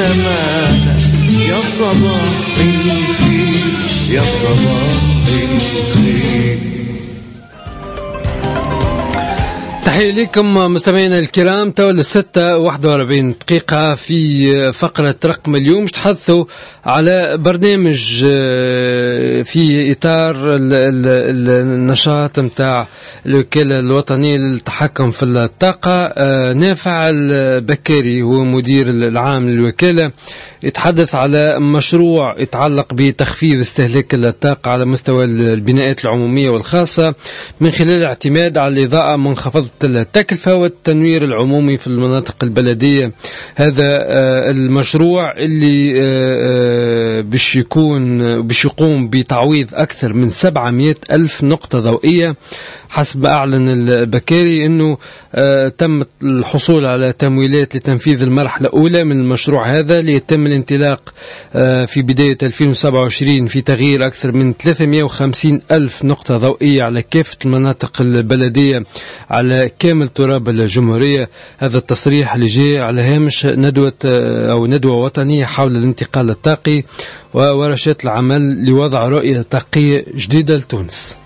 الأمانة. يا صباح الخير يا صباح الخير. تحية لكم مستمعينا الكرام. تولى 6:41 دقيقة في فقرة رقم اليوم. تحدثوا على برنامج في إطار النشاط متاع الوكالة الوطنية للتحكم في الطاقة. نافع البكاري هو مدير العام للوكالة، يتحدث على مشروع يتعلق بتخفيض استهلاك الطاقة على مستوى البناءات العمومية والخاصة من خلال الاعتماد على الإضاءة منخفضة التكلفة والتنوير العمومي في المناطق البلدية. هذا المشروع اللي باش يقوم بتعويض أكثر من 700 ألف نقطة ضوئية. حسب أعلن البكاري أنه تم الحصول على تمويلات لتنفيذ المرحلة الأولى من المشروع هذا، ليتم الانطلاق في بداية 2027 في تغيير أكثر من 350 ألف نقطة ضوئية على كافة المناطق البلدية على كامل تراب الجمهورية. هذا التصريح اللي جاء على هامش ندوة وطنية حول الانتقال الطاقي وورشات العمل لوضع رؤية طاقية جديدة لتونس.